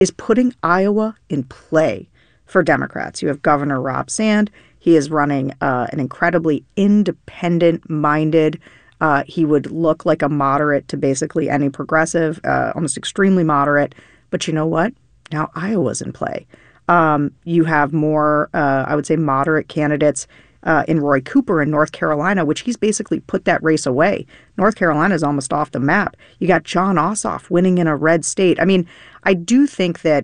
is putting Iowa in play for Democrats. You have Governor Rob Sand. He is running an incredibly independent-minded. He would look like a moderate to basically any progressive, almost extremely moderate. But you know what? Now Iowa's in play. You have more, I would say, moderate candidates in Roy Cooper in North Carolina, which he's basically put that race away. North Carolina is almost off the map. You got Jon Ossoff winning in a red state. I mean, I do think that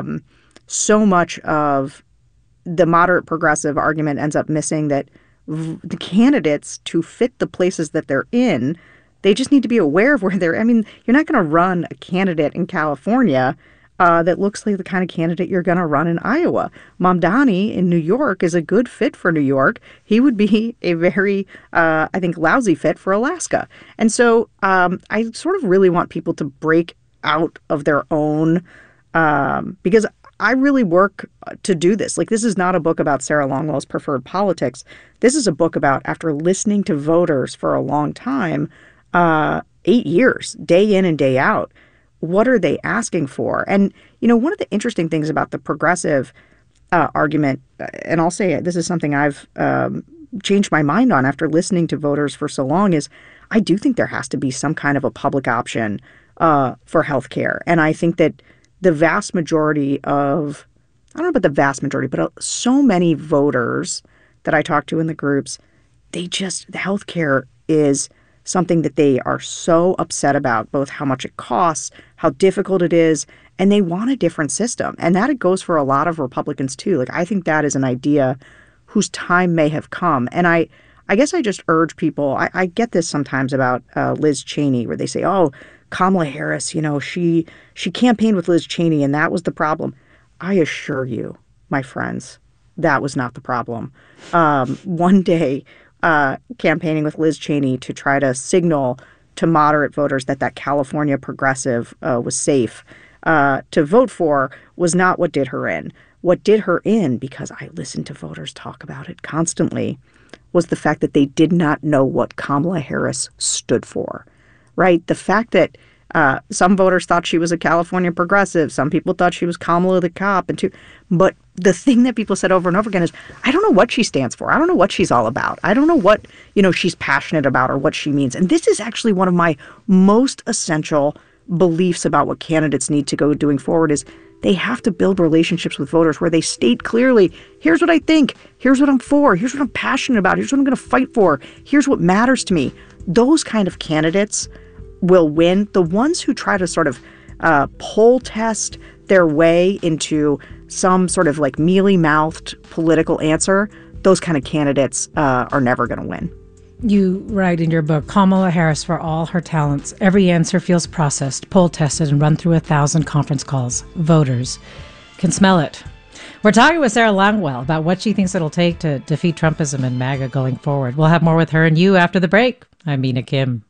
so much of the moderate progressive argument ends up missing that the candidates to fit the places that they're in, they just need to be aware of where they're. I mean, you're not going to run a candidate in California that looks like the kind of candidate you're going to run in Iowa. Mamdani in New York is a good fit for New York. He would be a very, I think, lousy fit for Alaska. And so I sort of really want people to break out of their own, because I really work to do this. Like, this is not a book about Sarah Longwell's preferred politics. This is a book about, after listening to voters for a long time, 8 years, day in and day out, what are they asking for? And, you know, one of the interesting things about the progressive argument, and I'll say this is something I've changed my mind on after listening to voters for so long, is I do think there has to be some kind of a public option for health care. And I think that the vast majority of, I don't know about the vast majority, but so many voters that I talk to in the groups, the healthcare is something that they are so upset about, both how much it costs, how difficult it is, and they want a different system. And that it goes for a lot of Republicans too. Like, I think that is an idea whose time may have come. And I guess I just urge people, I get this sometimes about Liz Cheney, where they say, oh, Kamala Harris, you know, she campaigned with Liz Cheney and that was the problem. I assure you, my friends, that was not the problem. One day, campaigning with Liz Cheney to try to signal to moderate voters that California progressive was safe to vote for was not what did her in. What did her in, because I listened to voters talk about it constantly, was the fact that they did not know what Kamala Harris stood for. Right? The fact that some voters thought she was a California progressive, some people thought she was Kamala the cop, but the thing that people said over and over again is, I don't know what she stands for. I don't know what she's all about. I don't know what, you know, she's passionate about or what she means. And this is actually one of my most essential beliefs about what candidates need to go doing forward is they have to build relationships with voters where they state clearly, here's what I think, here's what I'm for, here's what I'm passionate about, here's what I'm going to fight for, here's what matters to me. Those kind of candidates will win. The ones who try to sort of poll test their way into some sort of like mealy-mouthed political answer, those kind of candidates are never going to win. You write in your book, Kamala Harris, for all her talents, every answer feels processed, poll tested, and run through 1,000 conference calls. Voters can smell it. We're talking with Sarah Longwell about what she thinks it'll take to defeat Trumpism and MAGA going forward. We'll have more with her and you after the break. I'm Mina Kim.